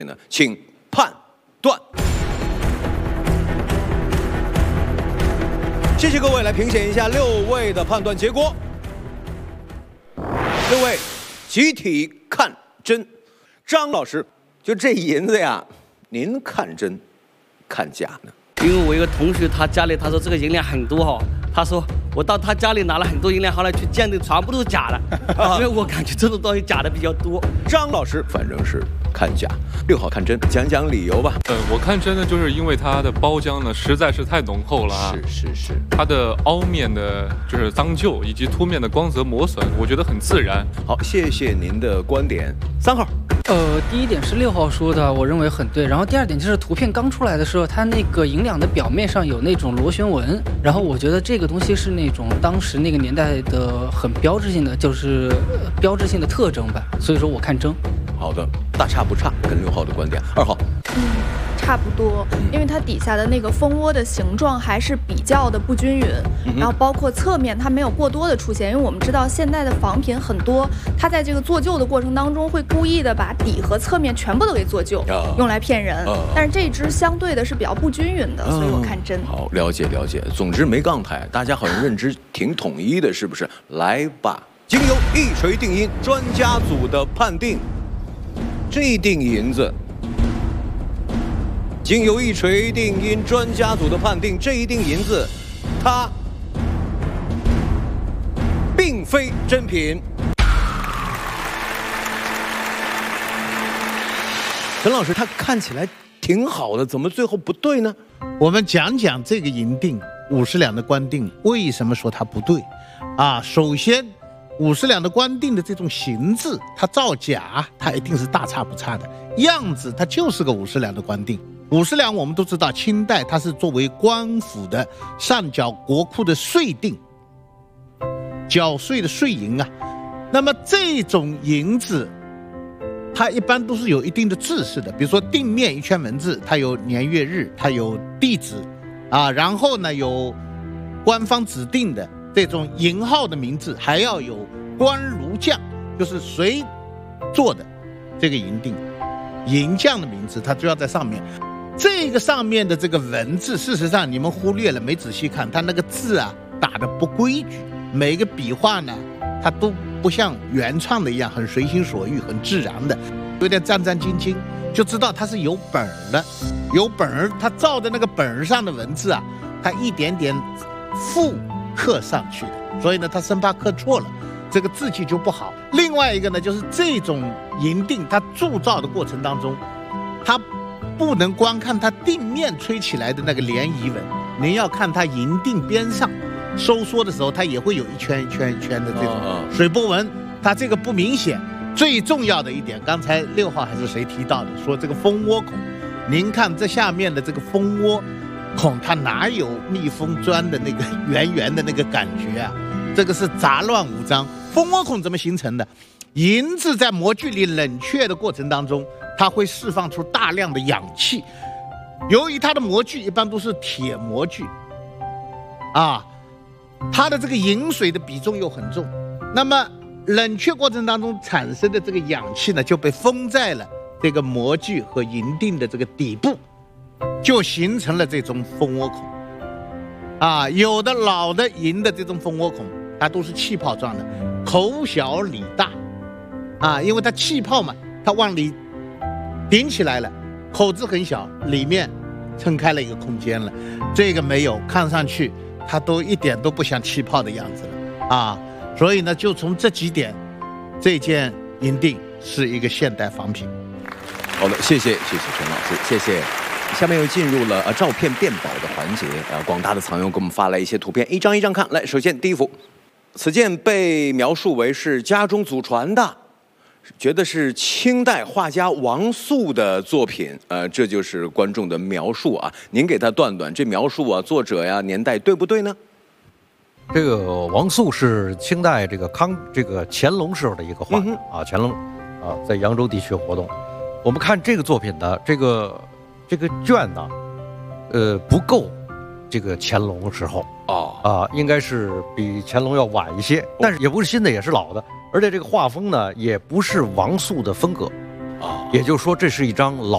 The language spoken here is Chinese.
呢，请判断。谢谢各位，来评选一下6位的判断结果。6位集体看真。张老师，就这银子呀，您看真看假呢？ 因为我一个同学，他家里他说这个银两很多哈，他说我到他家里拿了很多银两，后来去鉴定，全部都是假的，因为我感觉这种东西假的比较多。 张老师反正是看假，6号看真，讲讲理由吧。 我看真的就是因为它的包浆呢实在是太浓厚了啊， 是， 它的凹面的就是脏旧以及凸面的光泽磨损，我觉得很自然。 好，谢谢您的观点。3号。 第一点是6号说的，我认为很对。然后第二点就是图片刚出来的时候，它那个银两的表面上有那种螺旋纹，然后我觉得这个东西是那种当时那个年代的很标志性的，就是标志性的特征吧。所以说我看真。 好的，大差不差，跟6号的观点。2号。 差不多，因为它底下的那个蜂窝的形状还是比较的不均匀，然后包括侧面它没有过多的出现，因为我们知道现在的仿品很多，它在这个做旧的过程当中会故意的把底和侧面全部都给做旧，用来骗人。但是这只相对的是比较不均匀的，所以我看真。 好，了解。总之没杠台，大家好像认知挺统一的，是不是？来吧，经由一锤定音专家组的判定，这一锭银子。经由一锤定音专家组的判定，这一锭银子，它并非真品。陈老师，它看起来挺好的，怎么最后不对呢？ 我们讲讲这个银锭50两的官锭为什么说它不对啊？首先，50两的官锭的这种形制，它造假，它一定是大差不差的样子，它就是个50两的官锭。50两我们都知道，清代它是作为官府的上缴国库的税锭，缴税的税银啊。那么这种银子，它一般都是有一定的制式的，比如说锭面一圈文字，它有年月日，它有地址啊，然后呢有官方指定的这种银号的名字，还要有官儒匠，就是谁做的这个银锭，银匠的名字，它就要在上面。这个上面的这个文字，事实上你们忽略了，没仔细看，它那个字啊打得不规矩，每个笔画呢，它都不像原创的一样很随心所欲、很自然的，有点战战兢兢，就知道它是有本儿的，有本儿，它照着那个本儿上的文字啊，它一点点复刻上去的，所以呢，它生怕刻错了，这个字迹就不好。另外一个呢，就是这种银锭它铸造的过程当中，它不能光看它锭面吹起来的那个涟漪纹，您要看它银锭边上收缩的时候，它也会有一圈一圈一圈的这种水波纹，它这个不明显。最重要的一点，刚才6号还是谁提到的，说这个蜂窝孔，您看这下面的这个蜂窝孔，它哪有蜜蜂钻的那个圆圆的那个感觉啊？这个是杂乱无章。蜂窝孔怎么形成的？银子在模具里冷却的过程当中，它会释放出大量的氧气。由于它的模具一般都是铁模具啊，它的这个银水的比重又很重，那么冷却过程当中产生的这个氧气呢，就被封在了这个模具和银锭的这个底部，就形成了这种蜂窝孔啊。有的老的银的这种蜂窝孔，它都是气泡状的，口小里大啊，因为它气泡嘛，它往里顶起来了，口子很小，里面撑开了一个空间了。这个没有，看上去它都一点都不像气泡的样子了啊。所以呢，就从这几点，这件银锭是一个现代仿品。 好的，谢谢陈老师，谢谢。下面又进入了照片辨宝的环节，广大的藏友给我们发来一些图片，一张一张看。来，首先第一幅，此件被描述为是家中祖传的，觉得是清代画家王素的作品，这就是观众的描述啊。您给他断断，这描述啊，作者呀、年代对不对呢？ 这个王素是清代这个乾隆时候的一个画家啊，乾隆啊在扬州地区活动。我们看这个作品的这个卷呢，不够这个乾隆时候应该是比乾隆要晚一些，但是也不是新的，也是老的，而且这个画风呢也不是王素的风格也就是说这是一张老